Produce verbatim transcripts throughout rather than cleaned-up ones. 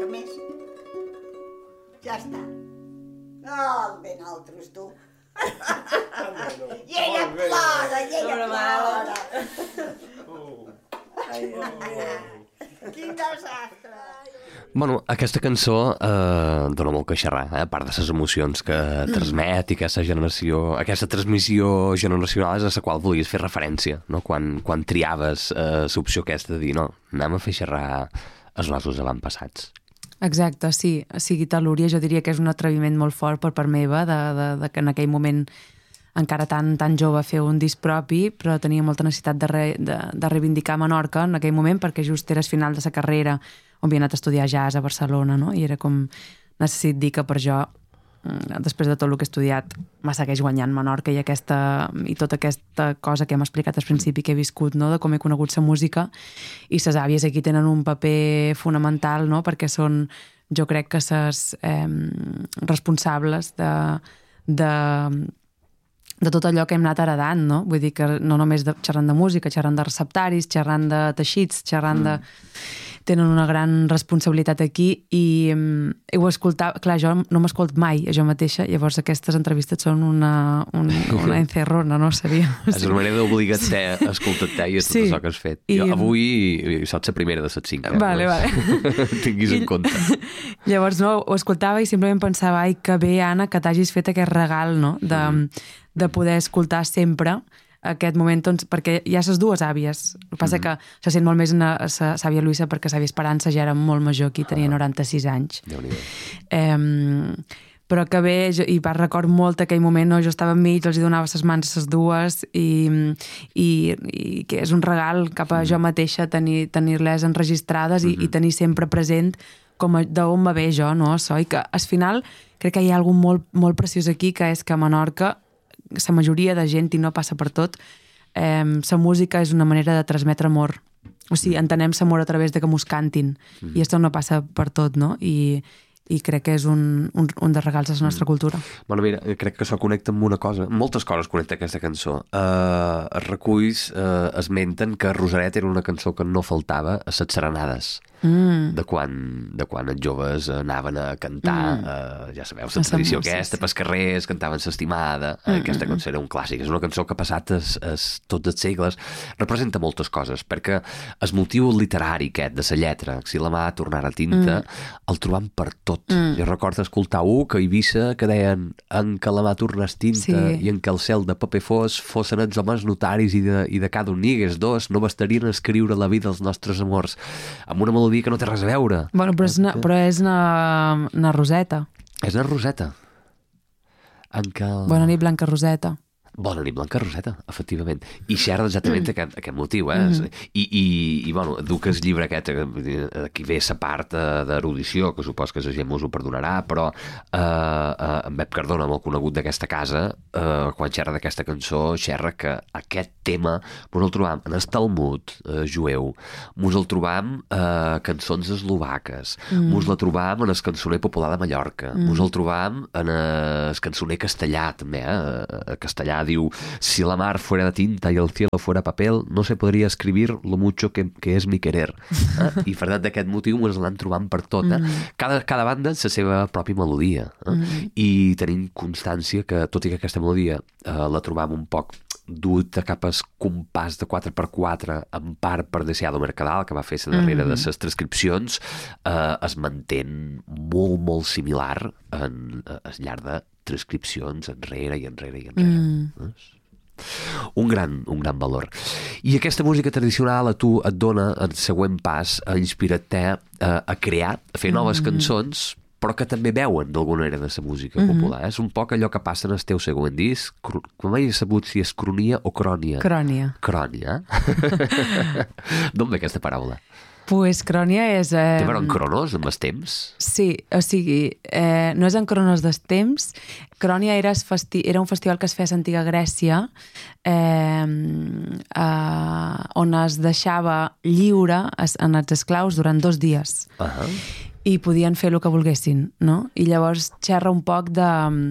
més. Ja està. Oh, ben altres, tu. I ella plora, i ella plora. Quin desastre. Bueno, aquesta cançó eh, dona molt que xerrar, eh? A part de les emocions que transmet i aquesta generació, aquesta transmissió generacional és a la qual volies fer referència, no? Quan, quan triaves eh, l'opció aquesta de dir, no, anem a fer xerrar els nostres avantpassats. Exacte, sí. O sigui, Tal·lúria jo diria que és un atreviment molt fort per part meva, de, de, de que en aquell moment encara tan, tan jove fer un disc propi, però tenia molta necessitat de, re, de, de reivindicar Menorca en aquell moment, perquè just eres final de la carrera on havia anat a estudiar jazz a Barcelona, no? I era com, necessit dir que per jo, després de tot el que he estudiat, me segueix guanyant Menorca i, aquesta, i tota aquesta cosa que hem explicat al principi que he viscut, no? De com he conegut la música, i les àvies aquí tenen un paper fonamental, no? Perquè són, jo crec que les eh, responsables de, de de tot allò que hem anat heredant, no? Vull dir que no només de, xerrant de música, xerrant de receptaris, xerrant de teixits, xerrant de... Tenen una gran responsabilitat aquí i um, ho escoltava... Clar, jo no m'escolt mai a jo mateixa, llavors aquestes entrevistes són una, un, una encerrona, no sabia. És una manera d'obligar-te a escoltar-te i a tot sí. Això que has fet. I... Jo avui sots la primera de les cinc. Eh? Vale, vale. Tinguis en compte. Llavors, no, ho escoltava i simplement pensava, ai, que bé, Anna, que t'hagis fet aquest regal, no?, de, mm. de poder escoltar sempre aquest moment, doncs, perquè hi ha les dues àvies. El que passa mm-hmm. que se sent molt més una, la sàvia Lluïsa, perquè sàvia Esperança ja era molt major aquí, tenia noranta-sis anys. Eh, però que bé, jo, i va record molt aquell moment, no? Jo estava enmig, els donava les mans a les dues i, i, i que és un regal cap a mm-hmm. jo mateixa tenir, tenir-les enregistrades mm-hmm. i, i tenir sempre present com d'on va bé jo, no? So, i que al final crec que hi ha alguna molt, molt preciós aquí, que és que a Menorca la majoria de gent, i no passa per tot, eh, la música és una manera de transmetre amor. O sigui, entenem l'amor a través de que mos cantin. Mm. I això no passa per tot, no? I, i crec que és un, un, un dels regals de la nostra cultura. Bueno, mira, crec que això connecta amb una cosa. Moltes coses connecta aquesta cançó. Uh, els reculls uh, esmenten que Rosaret era una cançó que no faltava a les serenades. Mm. De, quan, de quan els joves anaven a cantar, mm. uh, ja sabeu, la tradició aquesta, pels carrers, cantaven s'estimada, mm. aquesta cançó era un clàssic, és una cançó que ha passat es, es, tots els segles, representa moltes coses, perquè el motiu literari aquest de la lletra, si la mà tornara a tinta, mm. el trobam per tot. Mm. Jo recordo escoltar un que a Eivissa que deien en que la mà tornés tinta sí. i en que el cel de paper fos, fossin els homes notaris i de, i de cada un n'higués dos, no bastarien escriure la vida dels nostres amors, amb una melodia que no té res a veure. Bueno, però és na, però és na, na Roseta. És na Roseta. En que el... Bona nit, Blanca Roseta. Bona nit, Blanca Roseta, efectivament. I xerra exactament mm. aquest, aquest motiu, eh? Mm. I, i, i bueno, duc el llibre aquest, aquí ve la part d'erudició, que supos que la gent us ho perdonarà, però eh, eh, en Pep Cardona, molt conegut d'aquesta casa, eh, quan xerra d'aquesta cançó, xerra que aquest tema mos el trobam en el Talmud eh, jueu, mos el trobam eh, cançons eslovaques, mm. mos la trobam en el cançoner popular de Mallorca, mm. mos el trobam en el cançoner castellà, també, eh? Castellà diu, si la mar fuera de tinta y el cielo fuera papel, no se podria escribir lo mucho que, que és mi querer. Eh? I per tant, d'aquest motiu ens l'han trobant per tot. Eh? Mm. Cada, cada banda la seva pròpia melodia. Eh? Mm. I tenim constància que, tot i que aquesta melodia eh, la trobam un poc duta cap al compàs de quatre per quatre en part per Deseado Mercadal, que va fer la darrera mm. de les transcripcions, eh, es mantén molt, molt similar en, al llarg de transcripcions enrere i enrere i enrere. Mm. Un gran, un gran valor. I aquesta música tradicional a tu et dona, el següent pas, a inspirar-te a, a crear, a fer noves mm. cançons, però que també veuen d'alguna manera de la música mm-hmm. popular. És un poc allò que passa en el teu següent disc. Com mai he sabut si és cronia o crònia? Crònia. Crònia. D'on ve aquesta paraula? Pues crònia és... Eh... Té a veure amb cronos, amb els temps? Sí, o sigui, eh, no és en cronos dels temps. Crònia era, festi... era un festival que es feia a l'antiga Grècia, eh, eh, on es deixava lliure en els esclaus durant dos dies. Uh-huh. I podien fer el que volguessin, no? I llavors xerra un poc de...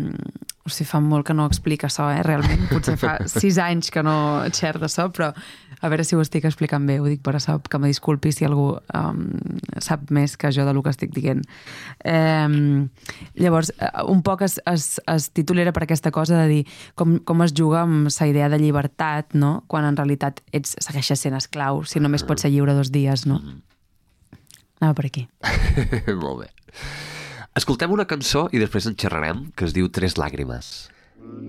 O sigui, fa molt que no explica això, eh, realment. Potser fa sis anys que no xerra això, però A veure si ho estic explicant bé, ho dic per a que me disculpi si algú um, sap més que jo del que estic dient. Um, llavors, un poc es, es, es titulera per aquesta cosa de dir com, com es juga amb la idea de llibertat, no? Quan en realitat ets, segueixes sent esclau, si només pots ser lliure dos dies, no? Anava per aquí. Molt bé. Escoltem una cançó i després en xerrarem, que es diu Tres làgrimes.